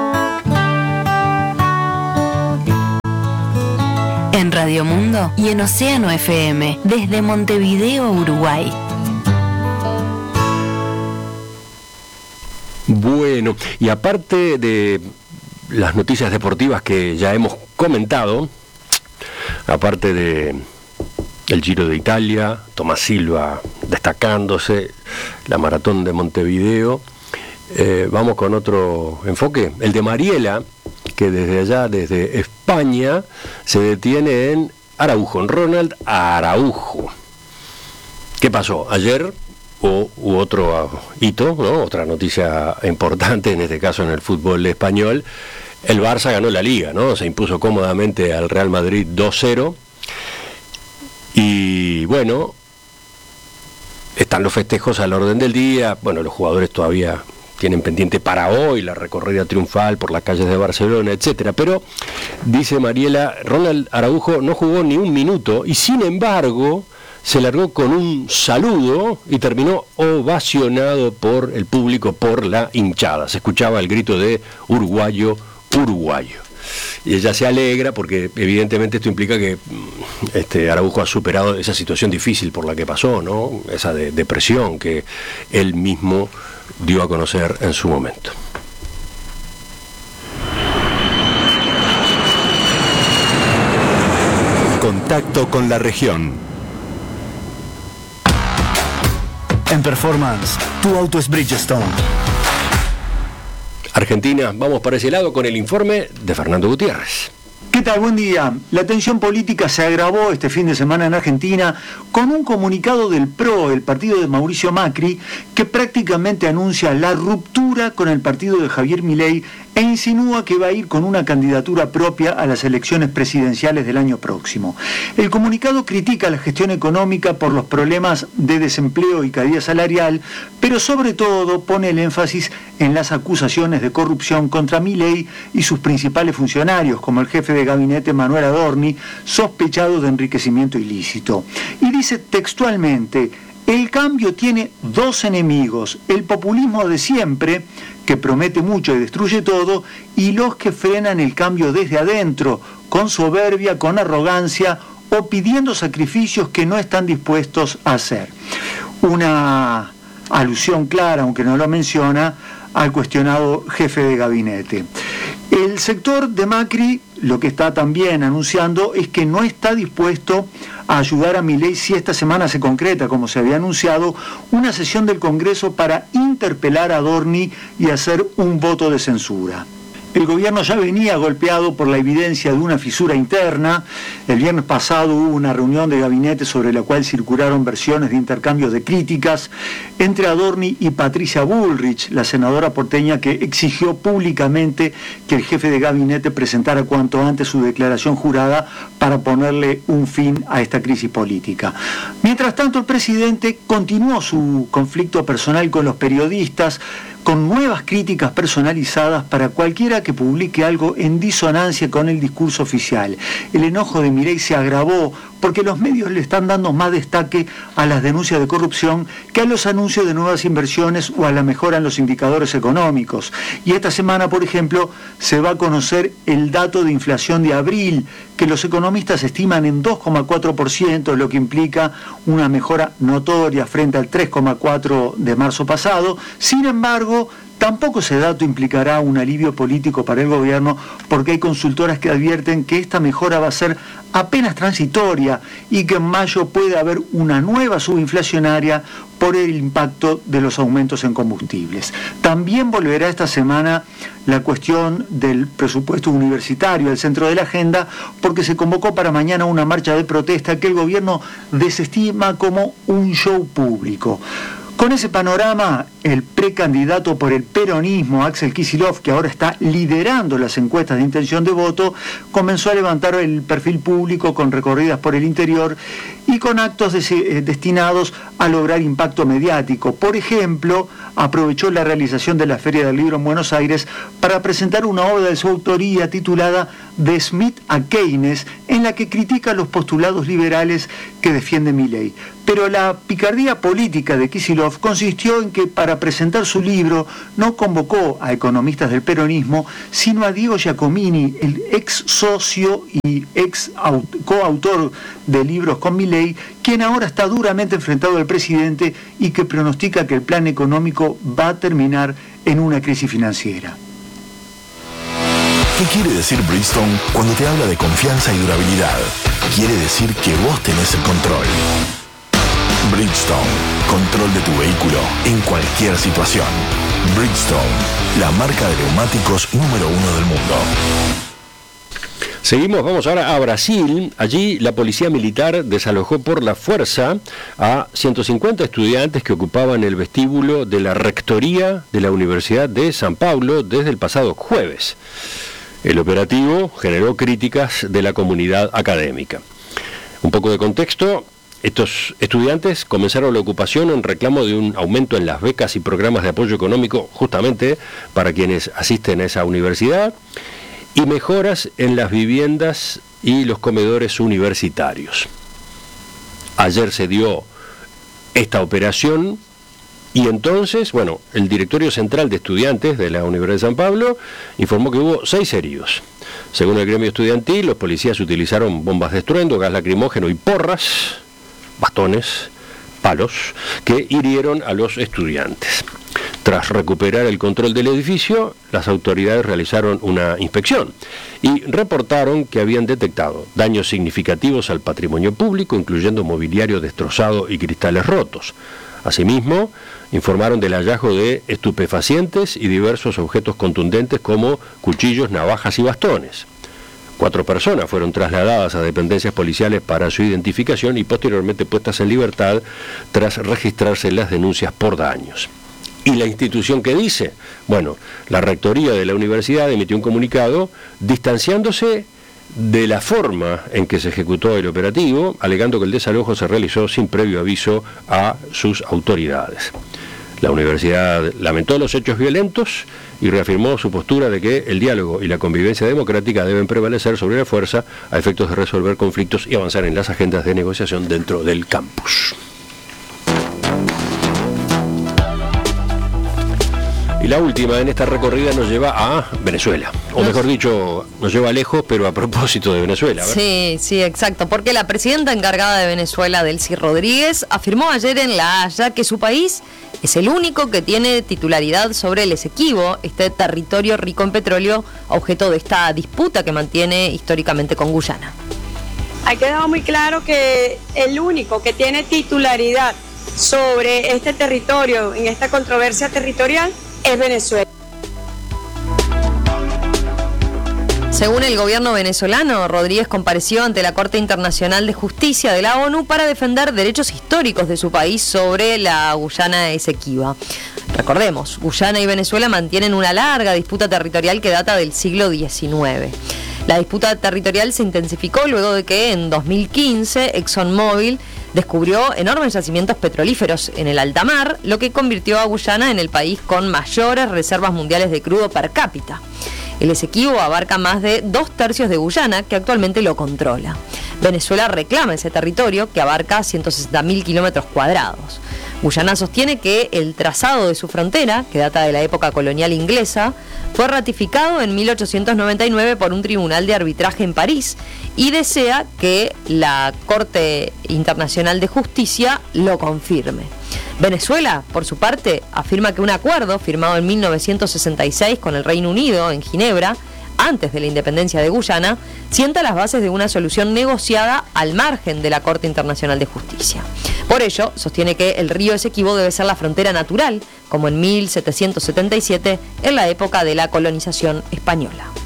En Radio Mundo y en Océano F M, desde Montevideo, Uruguay. Bueno, y aparte de las noticias deportivas que ya hemos comentado, aparte de el Giro de Italia, Tomás Silva destacándose, la maratón de Montevideo, eh, vamos con otro enfoque, el de Mariela, que desde allá, desde España, se detiene en Araujo, en Ronald Araujo. ¿Qué pasó? Ayer hubo, hubo otro hito, ¿no? Otra noticia importante, en este caso en el fútbol español. El Barça ganó la Liga, ¿no? Se impuso cómodamente al Real Madrid dos cero. Y bueno, están los festejos al orden del día. Bueno, los jugadores todavía tienen pendiente para hoy la recorrida triunfal por las calles de Barcelona, etcétera. Pero, dice Mariela, Ronald Araujo no jugó ni un minuto y sin embargo se largó con un saludo y terminó ovacionado por el público, por la hinchada. Se escuchaba el grito de uruguayo, uruguayo. Y ella se alegra porque evidentemente esto implica que este, Araujo ha superado esa situación difícil por la que pasó, ¿no? Esa de, depresión que él mismo dio a conocer en su momento. Contacto con la región. En Performance, tu auto es Bridgestone. Argentina, vamos para ese lado con el informe de Fernando Gutiérrez. ¿Qué tal? Buen día. La tensión política se agravó este fin de semana en Argentina con un comunicado del P R O, el partido de Mauricio Macri, que prácticamente anuncia la ruptura con el partido de Javier Milei e insinúa que va a ir con una candidatura propia a las elecciones presidenciales del año próximo. El comunicado critica la gestión económica por los problemas de desempleo y caída salarial, pero sobre todo pone el énfasis en las acusaciones de corrupción contra Milei y sus principales funcionarios, como el jefe de gabinete Manuel Adorni, sospechado de enriquecimiento ilícito. Y dice textualmente: el cambio tiene dos enemigos, el populismo de siempre, que promete mucho y destruye todo, y los que frenan el cambio desde adentro, con soberbia, con arrogancia o pidiendo sacrificios que no están dispuestos a hacer. Una alusión clara, aunque no lo menciona, al cuestionado jefe de gabinete. El sector de Macri lo que está también anunciando es que no está dispuesto a ayudar a Milei si esta semana se concreta, como se había anunciado, una sesión del Congreso para interpelar a Adorni y hacer un voto de censura. El gobierno ya venía golpeado por la evidencia de una fisura interna. El viernes pasado hubo una reunión de gabinete sobre la cual circularon versiones de intercambios de críticas entre Adorni y Patricia Bullrich, la senadora porteña que exigió públicamente que el jefe de gabinete presentara cuanto antes su declaración jurada para ponerle un fin a esta crisis política. Mientras tanto, el presidente continuó su conflicto personal con los periodistas, con nuevas críticas personalizadas para cualquiera que publique algo en disonancia con el discurso oficial. El enojo de Milei se agravó porque los medios le están dando más destaque a las denuncias de corrupción que a los anuncios de nuevas inversiones o a la mejora en los indicadores económicos. Y esta semana, por ejemplo, se va a conocer el dato de inflación de abril, que los economistas estiman en dos coma cuatro por ciento, lo que implica una mejora notoria frente al tres coma cuatro por ciento de marzo pasado. Sin embargo, tampoco ese dato implicará un alivio político para el gobierno, porque hay consultoras que advierten que esta mejora va a ser apenas transitoria y que en mayo puede haber una nueva subinflacionaria por el impacto de los aumentos en combustibles. También volverá esta semana la cuestión del presupuesto universitario al centro de la agenda, porque se convocó para mañana una marcha de protesta que el gobierno desestima como un show público. Con ese panorama, el precandidato por el peronismo, Axel Kicillof, que ahora está liderando las encuestas de intención de voto, comenzó a levantar el perfil público con recorridas por el interior y con actos de, eh, destinados a lograr impacto mediático. Por ejemplo, aprovechó la realización de la Feria del Libro en Buenos Aires para presentar una obra de su autoría titulada De Smith a Keynes, en la que critica los postulados liberales que defiende Milei. Pero la picardía política de Kicillof consistió en que para presentar su libro no convocó a economistas del peronismo, sino a Diego Giacomini, el ex socio y ex coautor de libros con Milei, quien ahora está duramente enfrentado al presidente y que pronostica que el plan económico va a terminar en una crisis financiera. ¿Qué quiere decir Bridgestone cuando te habla de confianza y durabilidad? Quiere decir que vos tenés el control. Bridgestone, control de tu vehículo en cualquier situación. Bridgestone, la marca de neumáticos número uno del mundo. Seguimos, vamos ahora a Brasil. Allí la policía militar desalojó por la fuerza a ciento cincuenta estudiantes que ocupaban el vestíbulo de la rectoría de la Universidad de San Paulo desde el pasado jueves. El operativo generó críticas de la comunidad académica. Un poco de contexto: estos estudiantes comenzaron la ocupación en reclamo de un aumento en las becas y programas de apoyo económico justamente para quienes asisten a esa universidad y mejoras en las viviendas y los comedores universitarios. Ayer se dio esta operación y entonces, bueno, el Directorio Central de Estudiantes de la Universidad de San Pablo informó que hubo seis heridos. Según el gremio estudiantil, los policías utilizaron bombas de estruendo, gas lacrimógeno y porras, bastones, palos, que hirieron a los estudiantes. Tras recuperar el control del edificio, las autoridades realizaron una inspección y reportaron que habían detectado daños significativos al patrimonio público, incluyendo mobiliario destrozado y cristales rotos. Asimismo, informaron del hallazgo de estupefacientes y diversos objetos contundentes como cuchillos, navajas y bastones. Cuatro personas fueron trasladadas a dependencias policiales para su identificación y posteriormente puestas en libertad tras registrarse las denuncias por daños. ¿Y la institución qué dice? Bueno, la rectoría de la universidad emitió un comunicado distanciándose de la forma en que se ejecutó el operativo, alegando que el desalojo se realizó sin previo aviso a sus autoridades. La universidad lamentó los hechos violentos y reafirmó su postura de que el diálogo y la convivencia democrática deben prevalecer sobre la fuerza a efectos de resolver conflictos y avanzar en las agendas de negociación dentro del campus. Y la última en esta recorrida nos lleva a Venezuela, o mejor dicho, nos lleva lejos, pero a propósito de Venezuela. Sí, sí, exacto, porque la presidenta encargada de Venezuela, Delcy Rodríguez, afirmó ayer en La Haya que su país es el único que tiene titularidad sobre el Esequibo, este territorio rico en petróleo, objeto de esta disputa que mantiene históricamente con Guyana. Ha quedado muy claro que el único que tiene titularidad sobre este territorio, en esta controversia territorial, es Venezuela. Según el gobierno venezolano, Rodríguez compareció ante la Corte Internacional de Justicia de la ONU para defender derechos históricos de su país sobre la Guyana Esequiba. Recordemos, Guyana y Venezuela mantienen una larga disputa territorial que data del siglo diecinueve. La disputa territorial se intensificó luego de que en dos mil quince ExxonMobil descubrió enormes yacimientos petrolíferos en el alta mar, lo que convirtió a Guyana en el país con mayores reservas mundiales de crudo per cápita. El Esequibo abarca más de dos tercios de Guyana, que actualmente lo controla. Venezuela reclama ese territorio, que abarca ciento sesenta mil kilómetros cuadrados. Guyana sostiene que el trazado de su frontera, que data de la época colonial inglesa, fue ratificado en mil ochocientos noventa y nueve por un tribunal de arbitraje en París y desea que la Corte Internacional de Justicia lo confirme. Venezuela, por su parte, afirma que un acuerdo firmado en mil novecientos sesenta y seis con el Reino Unido en Ginebra, antes de la independencia de Guyana, sienta las bases de una solución negociada al margen de la Corte Internacional de Justicia. Por ello, sostiene que el río Esequibo debe ser la frontera natural, como en mil setecientos setenta y siete, en la época de la colonización española.